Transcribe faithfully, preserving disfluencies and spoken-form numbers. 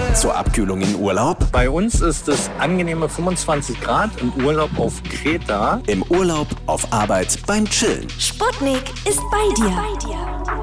Zur Abkühlung in Urlaub? Bei uns ist es angenehme fünfundzwanzig Grad im Urlaub auf Kreta. Im Urlaub, auf Arbeit, beim Chillen. Sputnik ist bei dir.